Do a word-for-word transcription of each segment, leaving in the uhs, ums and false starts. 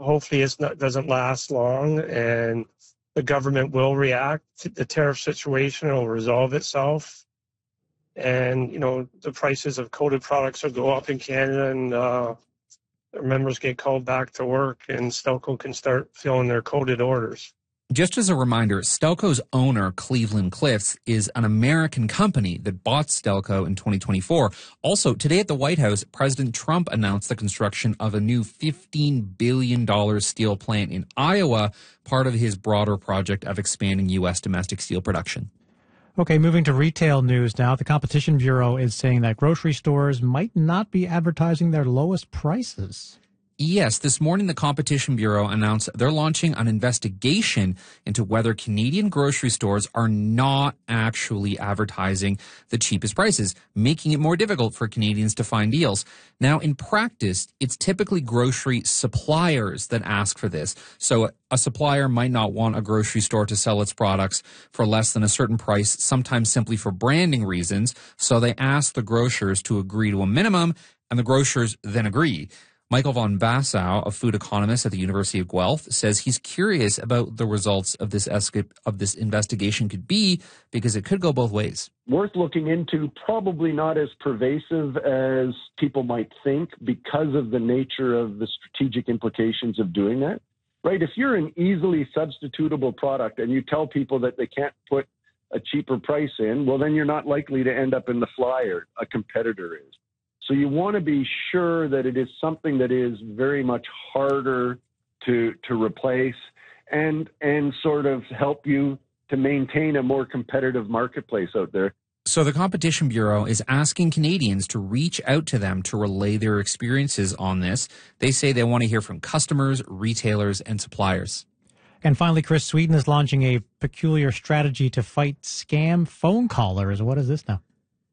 hopefully it doesn't last long, and the government will react to the tariff situation. It will resolve itself. And, you know, the prices of coated products will go up in Canada, and uh, their members get called back to work, and Stelco can start filling their coated orders. Just as a reminder, Stelco's owner, Cleveland Cliffs, is an American company that bought Stelco in twenty twenty-four. Also, today at the White House, President Trump announced the construction of a new fifteen billion dollars steel plant in Iowa, part of his broader project of expanding U S domestic steel production. Okay, moving to retail news now. The Competition Bureau is saying that grocery stores might not be advertising their lowest prices. Yes, this morning the Competition Bureau announced they're launching an investigation into whether Canadian grocery stores are not actually advertising the cheapest prices, making it more difficult for Canadians to find deals. Now, in practice, it's typically grocery suppliers that ask for this. So a supplier might not want a grocery store to sell its products for less than a certain price, sometimes simply for branding reasons. So they ask the grocers to agree to a minimum, and the grocers then agree. Michael von Bassow, a food economist at the University of Guelph, says he's curious about the results of this escape, of this investigation could be, because it could go both ways. Worth looking into, probably not as pervasive as people might think because of the nature of the strategic implications of doing that. Right? If you're an easily substitutable product and you tell people that they can't put a cheaper price in, well, then you're not likely to end up in the flyer, a competitor is. So you want to be sure that it is something that is very much harder to to replace and and sort of help you to maintain a more competitive marketplace out there. So the Competition Bureau is asking Canadians to reach out to them to relay their experiences on this. They say they want to hear from customers, retailers, and suppliers. And finally, Chris, Sweden is launching a peculiar strategy to fight scam phone callers. What is this now?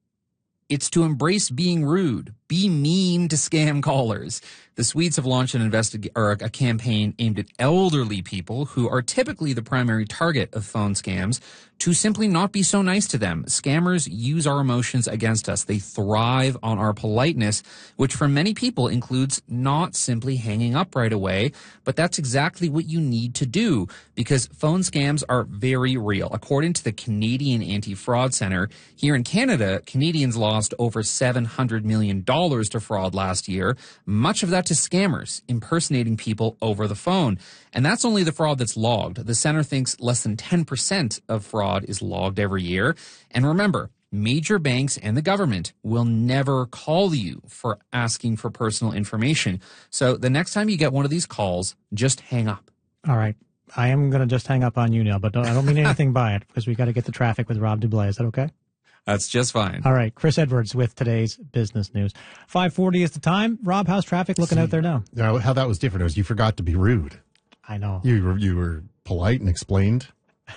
It's to embrace being rude, be mean to scam callers. The Swedes have launched an investig- or a campaign aimed at elderly people who are typically the primary target of phone scams to simply not be so nice to them. Scammers use our emotions against us. They thrive on our politeness, which for many people includes not simply hanging up right away, but that's exactly what you need to do because phone scams are very real. According to the Canadian Anti-Fraud Centre, here in Canada, Canadians lost over seven hundred million dollars to fraud last year, much of that to scammers impersonating people over the phone. And that's only the fraud that's logged. The center thinks less than ten percent of fraud is logged every year. And remember, major banks and the government will never call you for asking for personal information. So the next time you get one of these calls, just hang up. All right. I am going to just hang up on you now, but don't, I don't mean anything by it because we got to get the traffic with Rob Dublais. Is that okay? That's just fine. All right. Chris Edwards with today's business news. five forty is the time. Rob, how's traffic looking See, out there now? Now, how that was different was you forgot to be rude. I know. You were, you were polite and explained.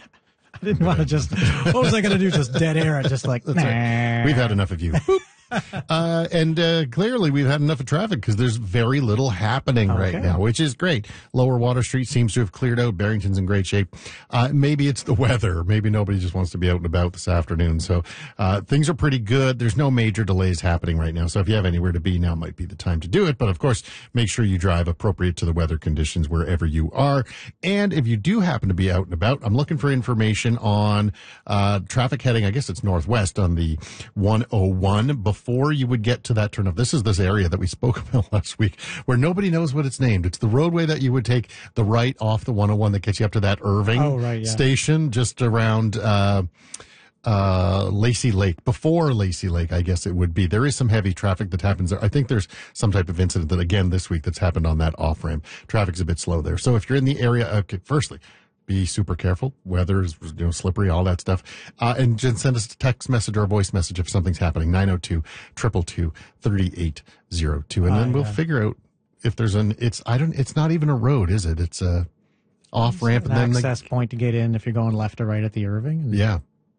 I didn't want to just, what was I going to do? Just dead air. Just like, nah. Right. We've had enough of you. Uh, and uh, clearly we've had enough of traffic because there's very little happening Okay. right now, which is great. Lower Water Street seems to have cleared out. Barrington's in great shape. Uh, maybe it's the weather. Maybe nobody just wants to be out and about this afternoon. So uh, things are pretty good. There's no major delays happening right now. So if you have anywhere to be, now might be the time to do it. But of course, make sure you drive appropriate to the weather conditions wherever you are. And if you do happen to be out and about, I'm looking for information on uh, traffic heading, I guess it's northwest on the one oh one before you would get to that turnoff. This is this area that we spoke about last week where nobody knows what it's named. It's the roadway that you would take the right off the one oh one that gets you up to that Irving Oh, right, yeah. station just around uh uh Lacey Lake, before Lacey Lake, I guess it would be. There is some heavy traffic that happens there. I think there's some type of incident that again this week that's happened on that off ramp. Traffic's a bit slow there. So if you're in the area, okay, firstly, be super careful. Weather's, you know, slippery, all that stuff. Uh, and just send us a text message or a voice message if something's happening. nine oh two, two two two, three eight oh two. And Oh, then we'll yeah. figure out if there's an, it's, I don't, it's not even a road, is it? It's a off ramp. An And then, access like, point to get in if you're going left or right at the Irving. yeah.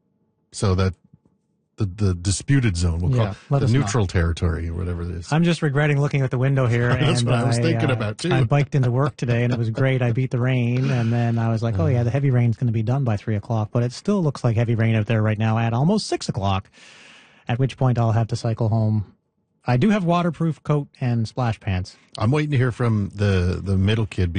So that, the, the disputed zone, we'll Yeah, call let it us the know. neutral territory or whatever it is. I'm just regretting looking out the window here. That's and what I was I, thinking uh, about, too. I biked into work today and it was great. I beat the rain and then I was like, oh yeah, the heavy rain's going to be done by three o'clock, but it still looks like heavy rain out there right now at almost six o'clock, at which point I'll have to cycle home. I do have waterproof coat and splash pants. I'm waiting to hear from the, the middle kid